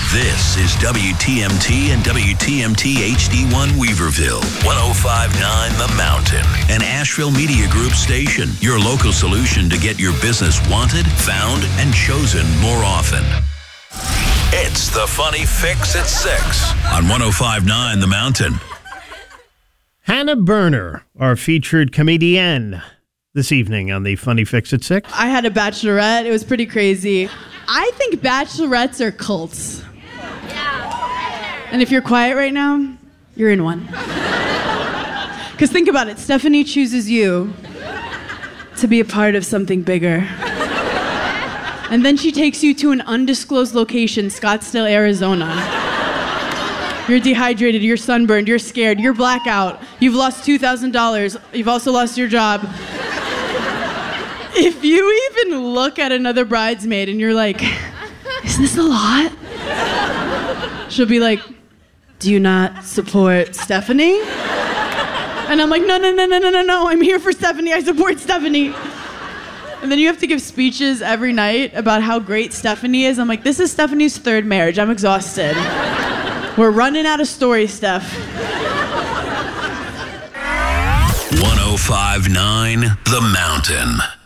This is WTMT and WTMT HD1 Weaverville, 105.9 The Mountain, an Asheville Media Group station, your local solution to get your business wanted, found, and chosen more often. It's the Funny Fix at 6 on 105.9 The Mountain. Hannah Berner, our featured comedienne, this evening on the Funny Fix at 6. I had a bachelorette. It was pretty crazy. I think bachelorettes are cults. And if you're quiet right now, you're in one. Because think about it. Stephanie chooses you to be a part of something bigger. And then she takes you to an undisclosed location, Scottsdale, Arizona. You're dehydrated, you're sunburned, you're scared, you're blackout. You've lost $2,000. You've also lost your job. If you even look at another bridesmaid and you're like, isn't this a lot? She'll be like, do you not support Stephanie? And I'm like, no, I'm here for Stephanie, I support Stephanie. And then you have to give speeches every night about how great Stephanie is. I'm like, this is Stephanie's third marriage, I'm exhausted. We're running out of stories, Steph. 105.9 The Mountain.